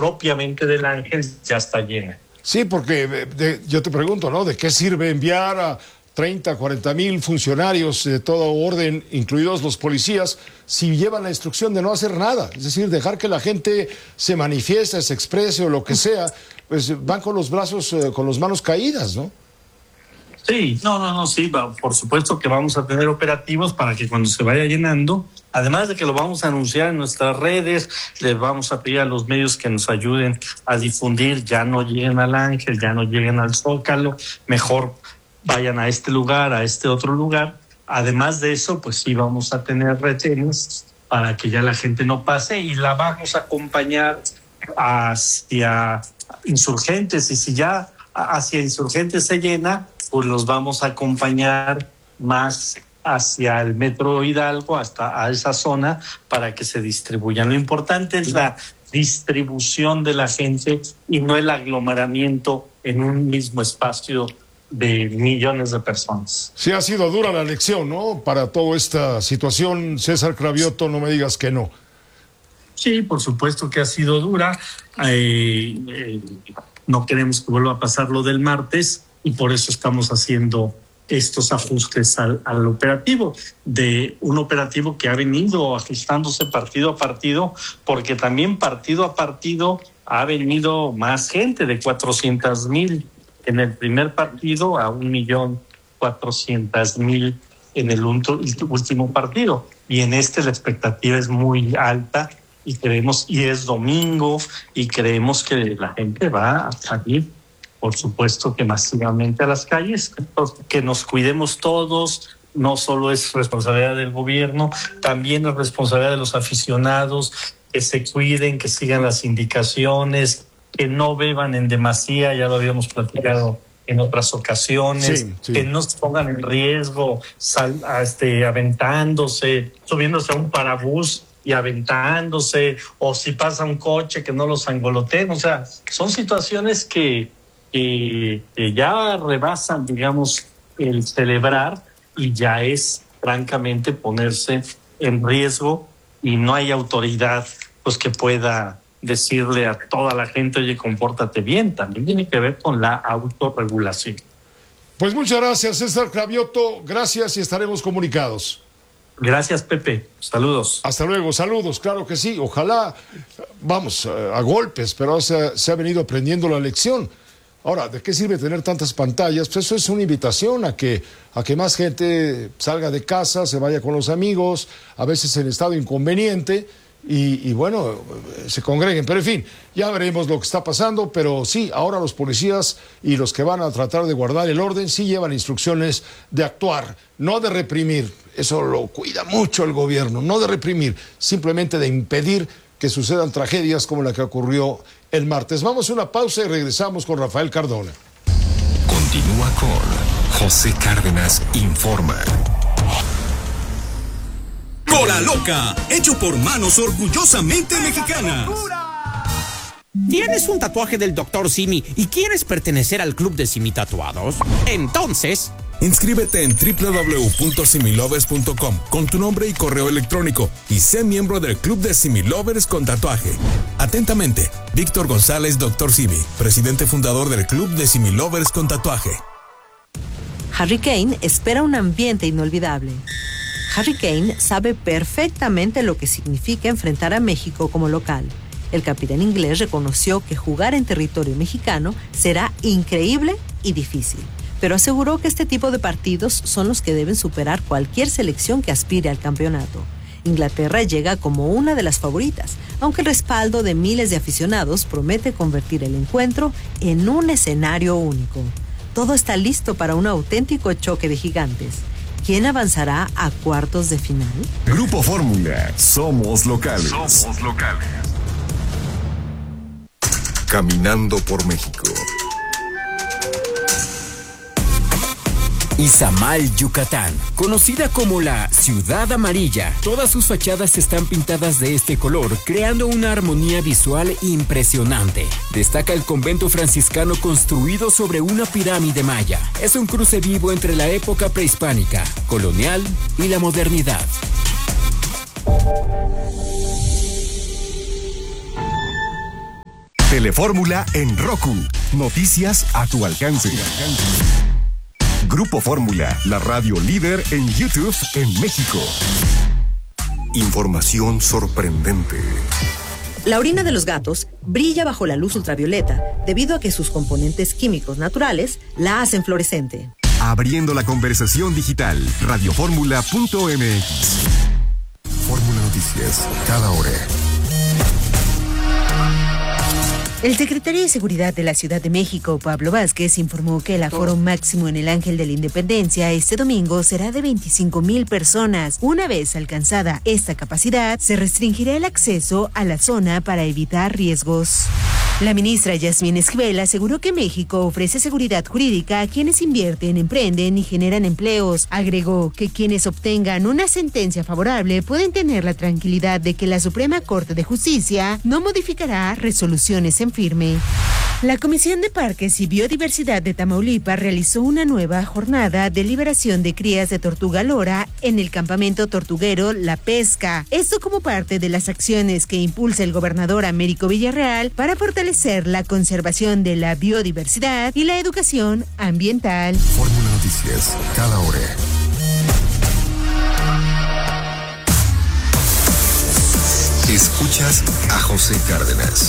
propiamente del Ángel ya está llena. Sí, porque yo te pregunto, ¿no? ¿De qué sirve enviar a 30, 40 mil funcionarios de todo orden, incluidos los policías, si llevan la instrucción de no hacer nada? Es decir, dejar que la gente se manifieste, se exprese o lo que sea, pues van con los brazos, con las manos caídas, ¿no? Sí, no, sí, por supuesto que vamos a tener operativos para que cuando se vaya llenando, además de que lo vamos a anunciar en nuestras redes, les vamos a pedir a los medios que nos ayuden a difundir, ya no lleguen al Ángel, ya no lleguen al Zócalo, mejor vayan a este lugar, a este otro lugar. Además de eso, pues sí vamos a tener retenes para que ya la gente no pase y la vamos a acompañar hacia Insurgentes, y si ya hacia Insurgentes se llena, pues los vamos a acompañar más hacia el Metro Hidalgo, hasta a esa zona, para que se distribuyan. Lo importante es la distribución de la gente y no el aglomeramiento en un mismo espacio de millones de personas. Sí, ha sido dura la lección, ¿no? Para toda esta situación, César Cravioto, no me digas que no. Sí, por supuesto que ha sido dura. No queremos que vuelva a pasar lo del martes y por eso estamos haciendo estos ajustes al operativo, de un operativo que ha venido ajustándose partido a partido, porque también partido a partido ha venido más gente, de 400,000 en el primer partido a 1,400,000 en el último partido. Y en la expectativa es muy alta y creemos, y es domingo, y creemos que la gente va a salir, por supuesto que masivamente a las calles, que nos cuidemos todos. No solo es responsabilidad del gobierno, también es responsabilidad de los aficionados, que se cuiden, que sigan las indicaciones, que no beban en demasía, ya lo habíamos platicado en otras ocasiones, sí. Que no se pongan en riesgo aventándose, subiéndose a un parabús y aventándose, o si pasa un coche que no los angoloteen. O sea, son situaciones que ya rebasan, digamos, el celebrar, y ya es francamente ponerse en riesgo, y no hay autoridad pues que pueda decirle a toda la gente, oye, compórtate bien. También tiene que ver con la autorregulación. Pues muchas gracias, César Cravioto, gracias y estaremos comunicados. Gracias, Pepe. Saludos. Hasta luego, saludos, claro que sí. Ojalá, vamos, a golpes, pero se ha venido aprendiendo la lección. Ahora, ¿de qué sirve tener tantas pantallas? Pues eso es una invitación a que más gente salga de casa, se vaya con los amigos, a veces en estado inconveniente, y bueno, se congreguen. Pero en fin, ya veremos lo que está pasando, pero sí, ahora los policías y los que van a tratar de guardar el orden sí llevan instrucciones de actuar, no de reprimir. Eso lo cuida mucho el gobierno, no de reprimir, simplemente de impedir que sucedan tragedias como la que ocurrió el martes. Vamos a una pausa y regresamos con Rafael Cardona. Continúa con José Cárdenas Informa. Cola Loca, hecho por manos orgullosamente mexicanas. ¿Tienes un tatuaje del Dr. Simi y quieres pertenecer al club de Simi Tatuados? Entonces, inscríbete en www.similovers.com con tu nombre y correo electrónico y sé miembro del club de Similovers con tatuaje. Atentamente, Víctor González, Dr. Simi, presidente fundador del club de Similovers con tatuaje. Harry Kane espera un ambiente inolvidable. Harry Kane sabe perfectamente lo que significa enfrentar a México como local. El capitán inglés reconoció que jugar en territorio mexicano será increíble y difícil, pero aseguró que este tipo de partidos son los que deben superar cualquier selección que aspire al campeonato. Inglaterra llega como una de las favoritas, aunque el respaldo de miles de aficionados promete convertir el encuentro en un escenario único. Todo está listo para un auténtico choque de gigantes. ¿Quién avanzará a cuartos de final? Grupo Fórmula, somos locales. Somos locales. Caminando por México. Izamal, Yucatán, conocida como la Ciudad Amarilla. Todas sus fachadas están pintadas de este color, creando una armonía visual impresionante. Destaca el convento franciscano construido sobre una pirámide maya. Es un cruce vivo entre la época prehispánica, colonial y la modernidad. Telefórmula en Roku. Noticias a tu alcance. Grupo Fórmula, la radio líder en YouTube en México. Información sorprendente. La orina de los gatos brilla bajo la luz ultravioleta debido a que sus componentes químicos naturales la hacen fluorescente. Abriendo la conversación digital, radioformula.mx. Fórmula Noticias, cada hora. El secretario de Seguridad de la Ciudad de México, Pablo Vázquez, informó que el aforo máximo en el Ángel de la Independencia este domingo será de 25,000 personas. Una vez alcanzada esta capacidad, se restringirá el acceso a la zona para evitar riesgos. La ministra Yasmín Esquivel aseguró que México ofrece seguridad jurídica a quienes invierten, emprenden y generan empleos. Agregó que quienes obtengan una sentencia favorable pueden tener la tranquilidad de que la Suprema Corte de Justicia no modificará resoluciones en firme. La Comisión de Parques y Biodiversidad de Tamaulipas realizó una nueva jornada de liberación de crías de tortuga lora en el campamento tortuguero La Pesca. Esto como parte de las acciones que impulsa el gobernador Américo Villarreal para fortalecer la conservación de la biodiversidad y la educación ambiental. Fórmula Noticias, cada hora. Escuchas a José Cárdenas.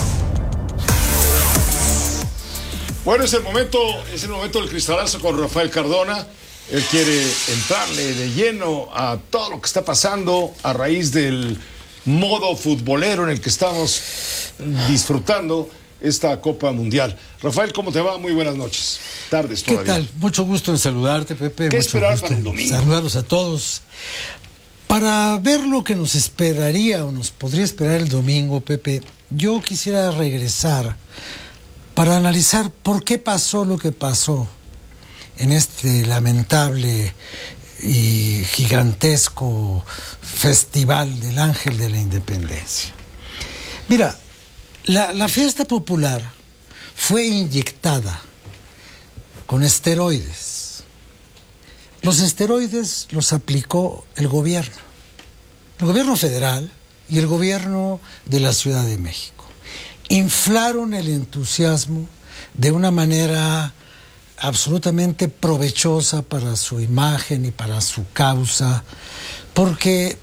Bueno, es el momento del cristalazo con Rafael Cardona. Él quiere entrarle de lleno a todo lo que está pasando a raíz del modo futbolero en el que estamos disfrutando esta Copa Mundial. Rafael, ¿cómo te va? Muy buenas noches. Tardes todavía. ¿Qué tal? Mucho gusto en saludarte, Pepe. ¿Qué Mucho esperar gusto para el domingo? Saludarlos a todos. Para ver lo que nos esperaría o nos podría esperar el domingo, Pepe, yo quisiera regresar para analizar por qué pasó lo que pasó en este lamentable y gigantesco festival del Ángel de la Independencia. Mira, la fiesta popular fue inyectada con esteroides. Los esteroides los aplicó el gobierno federal y el gobierno de la Ciudad de México. Inflaron el entusiasmo de una manera absolutamente provechosa para su imagen y para su causa, porque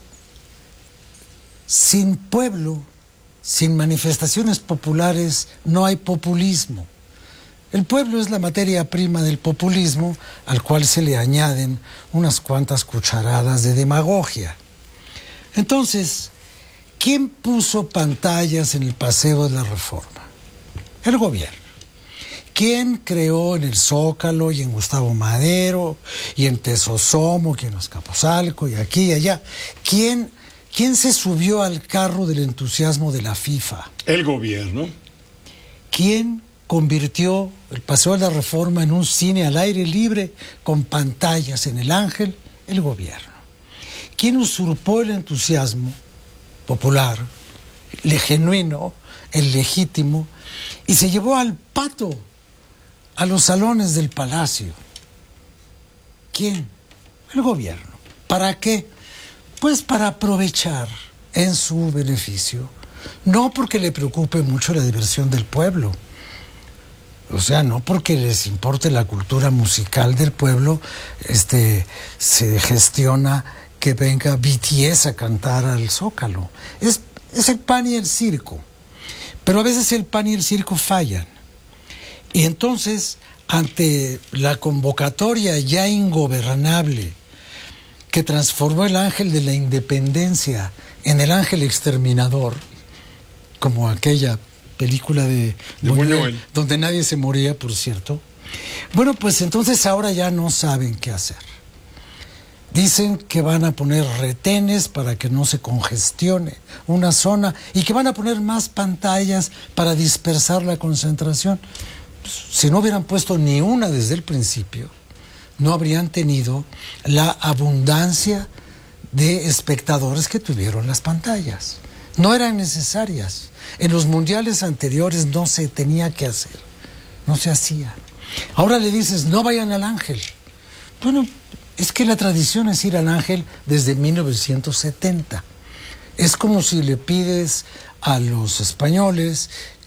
sin pueblo, sin manifestaciones populares, no hay populismo. El pueblo es la materia prima del populismo, al cual se le añaden unas cuantas cucharadas de demagogia. Entonces, ¿quién puso pantallas en el Paseo de la Reforma? El gobierno. ¿Quién creó en el Zócalo y en Gustavo Madero y en Tesosomo y en Azcapotzalco y aquí y allá? ¿Quién se subió al carro del entusiasmo de la FIFA? El gobierno. ¿Quién convirtió el Paseo de la Reforma en un cine al aire libre con pantallas en el Ángel? El gobierno. ¿Quién usurpó el entusiasmo popular, el genuino, el legítimo, y se llevó al pato a los salones del palacio? ¿Quién? El gobierno. ¿Para qué? Pues para aprovechar en su beneficio, no porque le preocupe mucho la diversión del pueblo, o sea, no porque les importe la cultura musical del pueblo, se gestiona que venga BTS a cantar al Zócalo. Es el pan y el circo. Pero a veces el pan y el circo fallan. Y entonces, ante la convocatoria ya ingobernable que transformó el Ángel de la Independencia en el Ángel Exterminador, como aquella película de Buñuel, donde nadie se moría, por cierto, bueno, pues entonces ahora ya no saben qué hacer. Dicen que van a poner retenes para que no se congestione una zona y que van a poner más pantallas para dispersar la concentración. Si no hubieran puesto ni una desde el principio, no habrían tenido la abundancia de espectadores que tuvieron las pantallas. No eran necesarias. En los mundiales anteriores no se tenía que hacer. No se hacía. Ahora le dices, no vayan al Ángel. Bueno, es que la tradición es ir al Ángel desde 1970. Es como si le pides a los españoles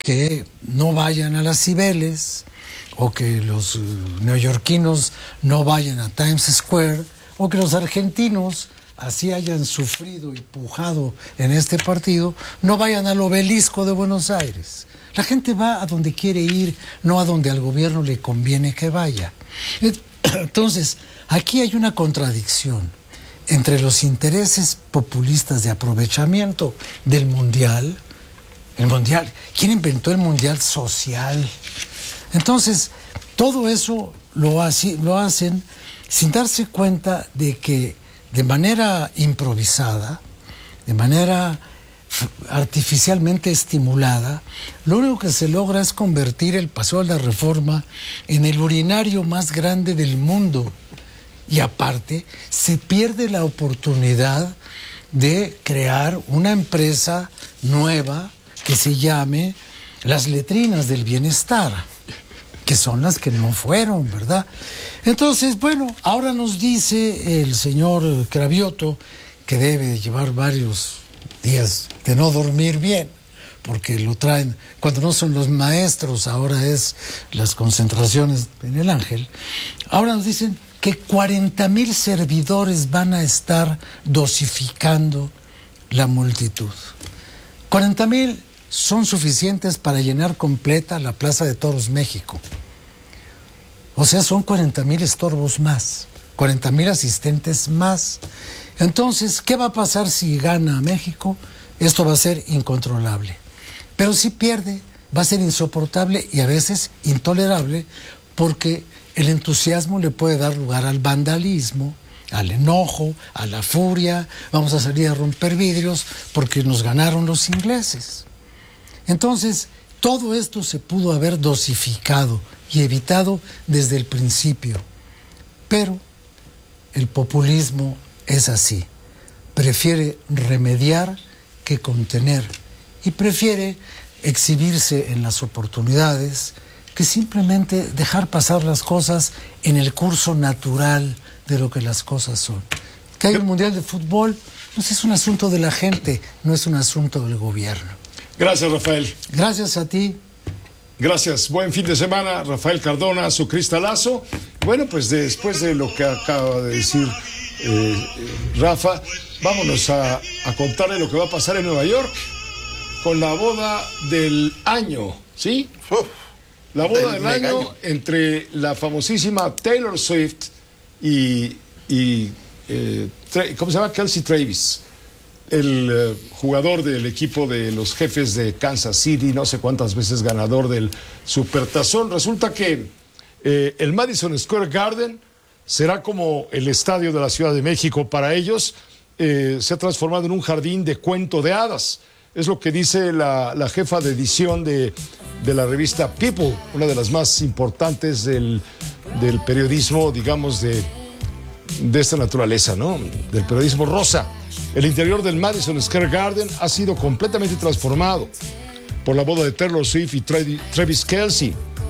que no vayan a las Cibeles, o que los neoyorquinos no vayan a Times Square, o que los argentinos, así hayan sufrido y pujado en este partido, no vayan al Obelisco de Buenos Aires. La gente va a donde quiere ir, no a donde al gobierno le conviene que vaya. Entonces, aquí hay una contradicción entre los intereses populistas de aprovechamiento del mundial. El mundial, ¿quién inventó el mundial social? Entonces, todo eso lo hacen sin darse cuenta de que de manera improvisada, de manera artificialmente estimulada, lo único que se logra es convertir el Paseo de la Reforma en el urinario más grande del mundo. Y aparte, se pierde la oportunidad de crear una empresa nueva que se llame las letrinas del bienestar, que son las que no fueron, ¿verdad? Entonces, bueno, ahora nos dice el señor Cravioto que debe llevar varios días de no dormir bien, porque lo traen, cuando no son los maestros, ahora es las concentraciones en el Ángel. Ahora nos dicen que 40,000 servidores van a estar dosificando la multitud. 40,000 son suficientes para llenar completa la Plaza de Toros México. O sea, son 40,000 estorbos más, 40,000 asistentes más. Entonces, ¿qué va a pasar si gana México? Esto va a ser incontrolable. Pero si pierde, va a ser insoportable y a veces intolerable, porque el entusiasmo le puede dar lugar al vandalismo, al enojo, a la furia. Vamos a salir a romper vidrios porque nos ganaron los ingleses. Entonces, todo esto se pudo haber dosificado y evitado desde el principio. Pero el populismo es así. Prefiere remediar que contener. Y prefiere exhibirse en las oportunidades que simplemente dejar pasar las cosas en el curso natural de lo que las cosas son. Que hay un mundial de fútbol, pues es un asunto de la gente, no es un asunto del gobierno. Gracias, Rafael. Gracias a ti. Gracias. Buen fin de semana, Rafael Cardona, su cristalazo. Bueno, pues después de lo que acaba de decir Rafa, vámonos a contarle lo que va a pasar en Nueva York con la boda del año, ¿sí? La boda del año entre la famosísima Taylor Swift y ¿cómo se llama? Kelsey Travis, el jugador del equipo de los Jefes de Kansas City, no sé cuántas veces ganador del Supertazón. Resulta que el Madison Square Garden será como el estadio de la Ciudad de México para ellos. Se ha transformado en un jardín de cuento de hadas. Es lo que dice la jefa de edición de la revista People, una de las más importantes del periodismo, digamos, de esta naturaleza, ¿no? Del periodismo rosa. El interior del Madison Square Garden ha sido completamente transformado por la boda de Taylor Swift y Travis Kelce.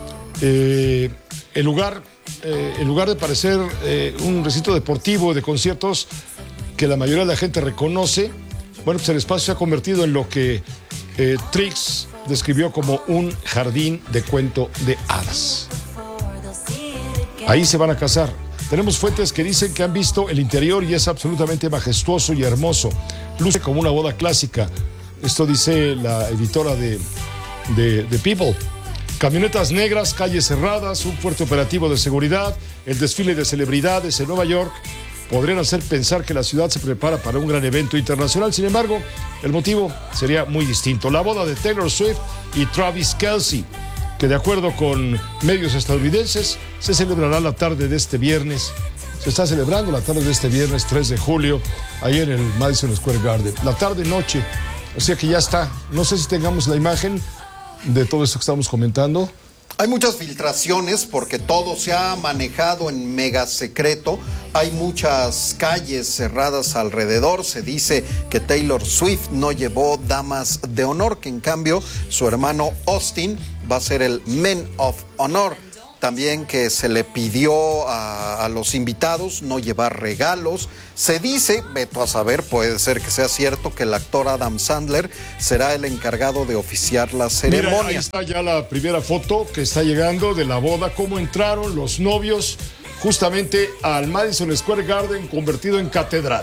En lugar de parecer un recinto deportivo de conciertos que la mayoría de la gente reconoce, bueno, pues el espacio se ha convertido en lo que Trix describió como un jardín de cuento de hadas. Ahí se van a casar. Tenemos fuentes que dicen que han visto el interior y es absolutamente majestuoso y hermoso. Luce como una boda clásica. Esto dice la editora de People. Camionetas negras, calles cerradas, un fuerte operativo de seguridad, el desfile de celebridades en Nueva York podrían hacer pensar que la ciudad se prepara para un gran evento internacional. Sin embargo, el motivo sería muy distinto. La boda de Taylor Swift y Travis Kelce, que de acuerdo con medios estadounidenses, se celebrará la tarde de este viernes. Se está celebrando la tarde de este viernes 3 de julio, ahí en el Madison Square Garden. La tarde-noche, o sea que ya está. No sé si tengamos la imagen de todo esto que estamos comentando. Hay muchas filtraciones porque todo se ha manejado en mega secreto. Hay muchas calles cerradas alrededor. Se dice que Taylor Swift no llevó damas de honor, que en cambio su hermano Austin va a ser el Men of Honor. también que se le pidió a los invitados no llevar regalos. Se dice, veto a saber, puede ser que sea cierto, que el actor Adam Sandler será el encargado de oficiar la ceremonia. Mira, ahí está ya la primera foto que está llegando de la boda, cómo entraron los novios justamente al Madison Square Garden convertido en catedral.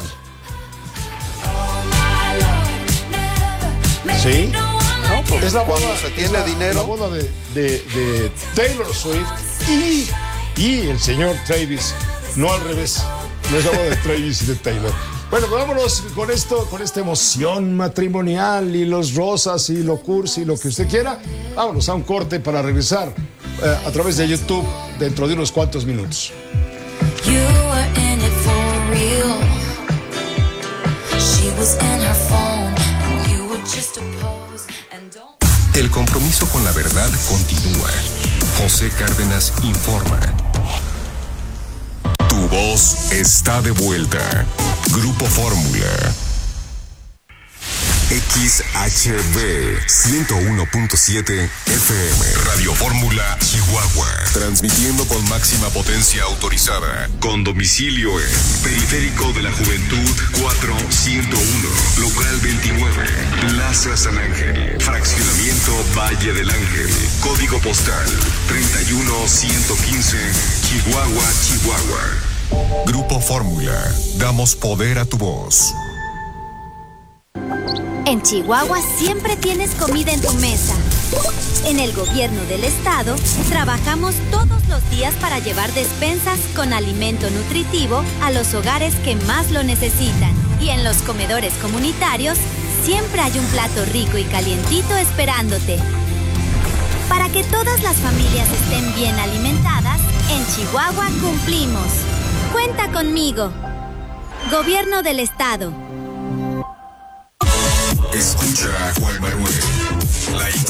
¿Sí? No, pues es la boda, cuando se tiene dinero. La boda de Taylor Swift y el señor Travis, no al revés. No es la boda de Travis y de Taylor. Bueno, pues vámonos con esto, con esta emoción matrimonial y los rosas y lo cursi y lo que usted quiera. Vámonos a un corte para regresar a través de YouTube dentro de unos cuantos minutos. You were in it for real. She was in her phone and you were just a pose and don't... El compromiso con la verdad continúa. José Cárdenas informa. Tu voz está de vuelta. Grupo Fórmula. XHB 101.7 FM. Radio Fórmula Chihuahua. Transmitiendo con máxima potencia autorizada. Con domicilio en Periférico de la Juventud 4101. Local 29. Plaza San Ángel. Fraccionamiento Valle del Ángel. Código postal 31115. Chihuahua, Chihuahua. Grupo Fórmula. Damos poder a tu voz. En Chihuahua siempre tienes comida en tu mesa. En el gobierno del estado trabajamos todos los días para llevar despensas con alimento nutritivo a los hogares que más lo necesitan. Y en los comedores comunitarios siempre hay un plato rico y calientito esperándote. Para que todas las familias estén bien alimentadas, en Chihuahua cumplimos. Cuenta conmigo. Gobierno del estado. Escucha a Juan Manuel. La